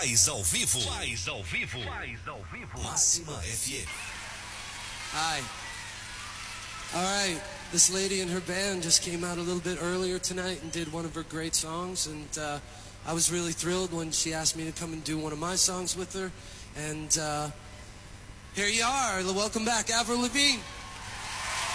Faz ao vivo. Faz ao vivo. Faz ao vivo. Máxima FM. Hi. All right. This lady and her band just came out a little bit earlier tonight and did one of her great songs. And I was really thrilled when she asked me to come and do one of my songs with her. And here you are. Welcome back, Avril Lavigne.